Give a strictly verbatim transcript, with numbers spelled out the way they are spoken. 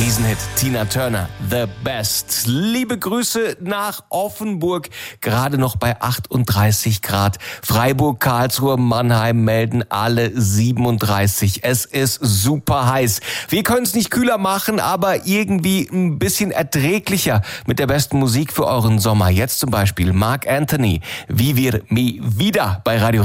Riesenhit, Tina Turner, The Best. Liebe Grüße nach Offenburg, gerade noch bei achtunddreißig Grad. Freiburg, Karlsruhe, Mannheim melden alle siebenunddreißig. Es ist super heiß. Wir können es nicht kühler machen, aber irgendwie ein bisschen erträglicher mit der besten Musik für euren Sommer. Jetzt zum Beispiel Marc Anthony, Wie wir mi wieder bei Radio